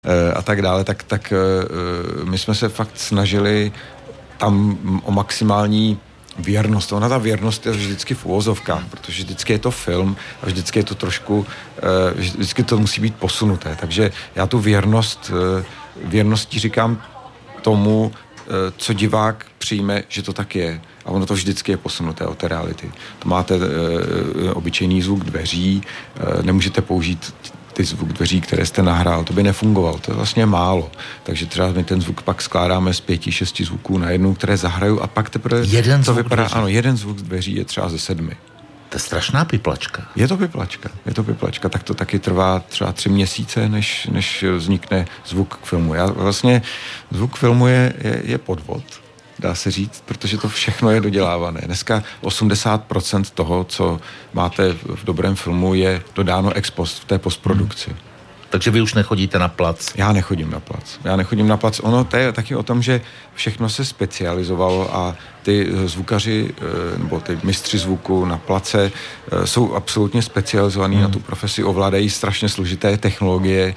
a tak dále, tak my jsme se fakt snažili tam o maximální věrnost. Ona ta věrnost je vždycky v uvozovkách, protože vždycky je to film a vždycky je to trošku, vždycky to musí být posunuté. Takže já tu věrností říkám tomu, co divák přijme, že to tak je. A ono to vždycky je posunuté od té reality. To máte obyčejný zvuk dveří, nemůžete použít ty zvuk dveří, které jste nahrál, to by nefungovalo, to je vlastně málo. Takže třeba my ten zvuk pak skládáme z 5-6 zvuků na jednu, které zahraju a pak teprve to vypadá, ano, jeden zvuk dveří je třeba ze 7. To je strašná piplačka. Je to piplačka, tak to taky trvá třeba 3 měsíce, než vznikne zvuk k filmu. Vlastně zvuk filmu je podvod, dá se říct, protože to všechno je dodělávané. Dneska 80% toho, co máte v dobrém filmu, je dodáno ex post v té postprodukci. Takže vy už nechodíte na plac? Já nechodím na plac. Ono to je taky o tom, že všechno se specializovalo a ty zvukaři nebo ty mistři zvuku na place jsou absolutně specializovaní na tu profesi, ovládají strašně složité technologie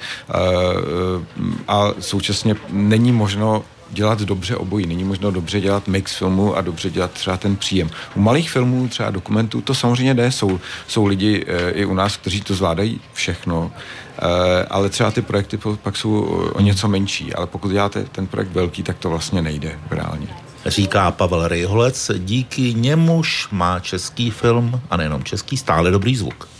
a současně není možno dělat dobře obojí. Není možno dobře dělat mix filmu a dobře dělat třeba ten příjem. U malých filmů, třeba dokumentů, to samozřejmě jde. Jsou lidi i u nás, kteří to zvládají všechno, ale třeba ty projekty pak jsou o něco menší. Ale pokud děláte ten projekt velký, tak to vlastně nejde reálně. Říká Pavel Rejholec, díky němuž má český film, a nejenom český, stále dobrý zvuk.